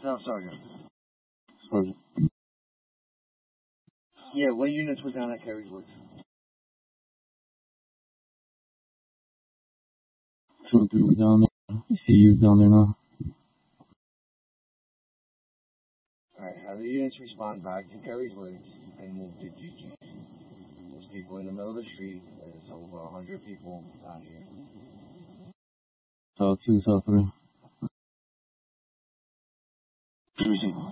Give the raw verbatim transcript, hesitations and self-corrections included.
Staff Sergeant. Sergeant. Yeah, what units were down at Carey's Woods? Two and three was down there. C U's down there now. Alright, have the units respond back to Carey's Woods and move to G G. There's people in the middle of the street. There's over a hundred people down here. South two, South three. Cruising.